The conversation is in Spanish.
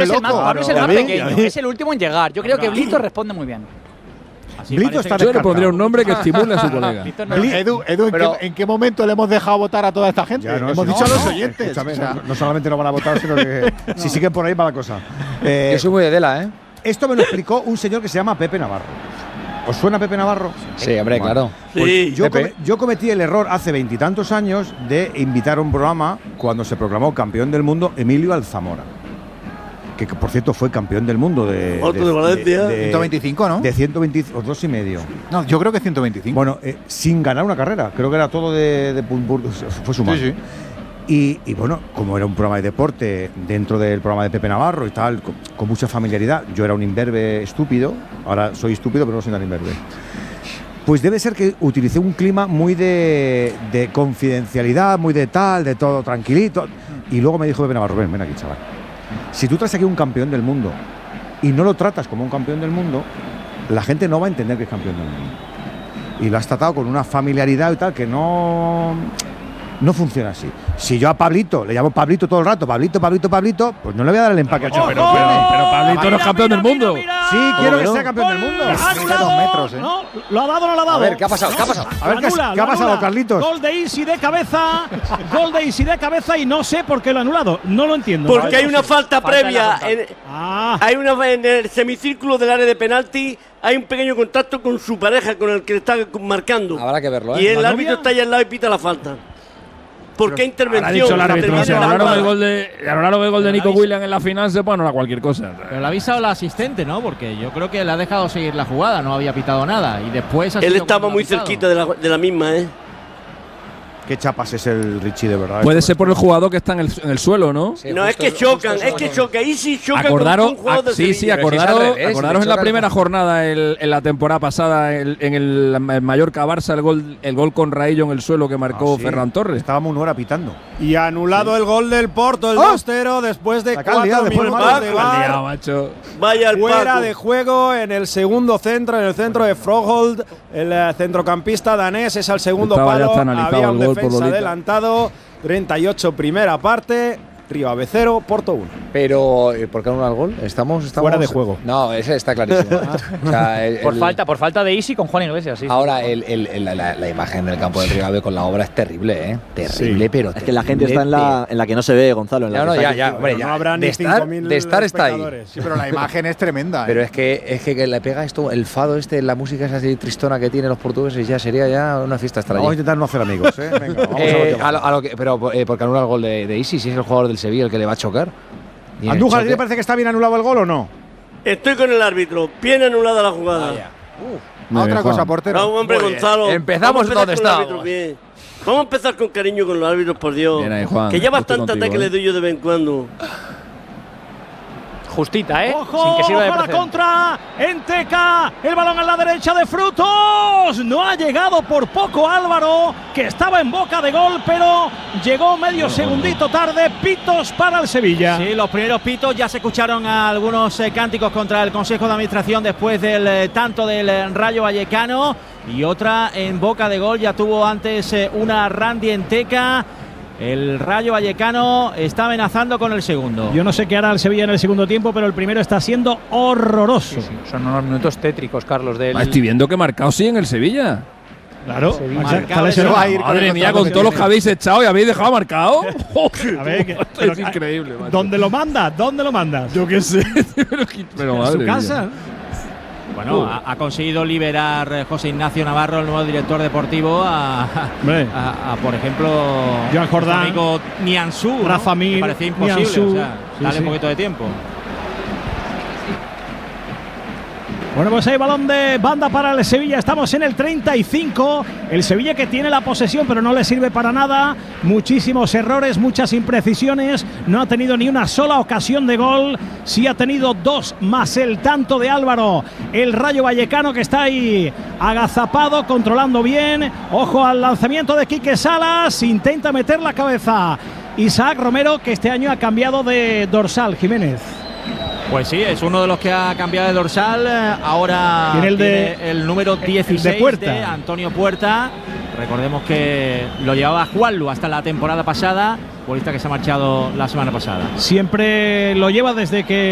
es el más pequeño, es el último en llegar. Yo creo que Blito responde muy bien. Blito está yo le pondría un nombre que estimule a su colega. Edu, ¿en qué momento le hemos dejado votar a toda esta gente? Hemos dicho a los oyentes. No solamente no van a votar, sino que si siguen por ahí va la cosa. Yo soy muy de Dela, ¿eh? Esto me lo explicó un señor que se llama Pepe Navarro. ¿Os suena Pepe Navarro? Sí, hombre, claro. Pues yo cometí el error hace 20 y tantos años de invitar a un programa cuando se proclamó campeón del mundo Emilio Alzamora. Que por cierto fue campeón del mundo de Valencia. 125, ¿no? De 122 y medio. No, yo creo que 125. Bueno, sin ganar una carrera. Creo que era todo fue su mano. Sí. Y bueno, como era un programa de deporte dentro del programa de Pepe Navarro y tal, con mucha familiaridad, yo era un imberbe estúpido, ahora soy estúpido pero no soy tan imberbe. Pues debe ser que utilicé un clima muy de confidencialidad, muy de tal, de todo tranquilito. Y luego me dijo Pepe Navarro, ven aquí, chaval. Si tú traes aquí un campeón del mundo y no lo tratas como un campeón del mundo, la gente no va a entender que es campeón del mundo. Y lo has tratado con una familiaridad y tal que no funciona así. Si yo a Pablito le llamo Pablito todo el rato, Pablito, pues no le voy a dar el empaque. Pero Pablito no es campeón del mundo. Sí, quiero que sea campeón del mundo. Mide 2 metros, ¿eh? No, lo ha dado o no lo ha dado. A ver, ¿qué ha pasado? A ver, ¿qué ha pasado, Carlitos? Gol de Isi de cabeza. Gol de Isi de cabeza y no sé por qué lo ha anulado. No lo entiendo. Porque hay una falta previa. Hay en el semicírculo del área de penalti. Hay un pequeño contacto con su pareja, con el que le está marcando. Habrá que verlo, ¿eh? Y el árbitro está ahí al lado y pita la falta. ¿Por qué intervención? Ha dicho el árbitro, si anularon el gol de Nico Williams en la final, se puede anular cualquier cosa. Pero le ha avisado el asistente, ¿no? Porque yo creo que le ha dejado seguir la jugada, no había pitado nada. Y después él estaba muy cerquita de la misma, ¿eh? Qué chapas es el Richie, de verdad. Puede ser por el jugador que está en el suelo, ¿no? Sí, no, es que chocan, Ahí sí chocan con un jugador de Sevilla. Acordaros en la primera jornada en la temporada pasada en el Mallorca-Barça el gol con Raillo en el suelo que marcó Ferran Torres. Estábamos una hora pitando. Y anulado el gol del Porto, el 2-0, después de 4 minutos de VAR. Vaya al fuera de juego en el segundo centro, en el centro de Froholt. El centrocampista danés es al segundo palo. Había un defensa adelantado. 38 primera parte. Rivave 0, Porto 1. Pero, ¿por qué anula el gol? Estamos fuera de juego. No, ese está clarísimo. O sea, por falta de Isi con Juan Iglesias. Sí, ahora, la imagen del campo del Rivave con la obra es terrible, ¿eh? Terrible, pero es que la gente está en la que no se ve, Gonzalo. No habrá ni 5.000 de estar está ahí. Sí, pero la imagen es tremenda. Pero es que le pega esto, el fado la música esa así tristona que tienen los portugueses, ya sería ya una fiesta estar allí. Vamos a intentar no hacer amigos, ¿eh? Venga, porque anula el gol de Isi, si es el jugador del Sevilla el que le va a chocar. Andújar, ¿te parece que está bien anulado el gol o no? Estoy con el árbitro. Bien anulada la jugada. Otra cosa, portero. Vamos, hombre, Gonzalo. Empezamos donde estábamos. Vamos a empezar con cariño con los árbitros, por Dios. Bien ahí, Juan. Que ya bastante ataque le doy yo de vez en cuando. Justita, ¿eh? ¡Ojo! Sin que sirva de ¡Ojo la precedente. contra! ¡Enteca! El balón a la derecha de Frutos. No ha llegado por poco Álvaro, que estaba en boca de gol, pero llegó medio segundito tarde. Pitos para el Sevilla. Sí, los primeros pitos. Ya se escucharon algunos cánticos contra el Consejo de Administración después del tanto del Rayo Vallecano. Y otra en boca de gol. Ya tuvo antes una Randy Enteca. El Rayo Vallecano está amenazando con el segundo. Yo no sé qué hará el Sevilla en el segundo tiempo, pero el primero está siendo horroroso. Sí. Son unos minutos tétricos, Carlos. Estoy viendo que marcado sí en el Sevilla. Claro. Madre mía, con todos los que habéis echado y habéis dejado marcado. A ver, es increíble. Macho. ¿Dónde lo mandas? ¿Dónde lo mandas? Yo qué sé. Pero madre ¿En su casa? mía. Bueno, ha conseguido liberar José Ignacio Navarro, el nuevo director deportivo, a por ejemplo, Joan Jordán, amigo Nianzú, Rafa Mir, me parecía imposible, Nianzú, o sea, dale un poquito de tiempo. Bueno, pues hay balón de banda para el Sevilla. Estamos en el 35. El Sevilla que tiene la posesión, pero no le sirve para nada. Muchísimos errores, muchas imprecisiones. No ha tenido ni una sola ocasión de gol. Sí ha tenido 2 más el tanto de Álvaro. El Rayo Vallecano que está ahí agazapado, controlando bien. Ojo al lanzamiento de Quique Salas. Intenta meter la cabeza Isaac Romero, que este año ha cambiado de dorsal. Jiménez. Pues sí, es uno de los que ha cambiado de dorsal. Ahora tiene el número 16 de Antonio Puerta. Recordemos que lo llevaba Juanlu hasta la temporada pasada, futbolista que se ha marchado la semana pasada. Siempre lo lleva desde que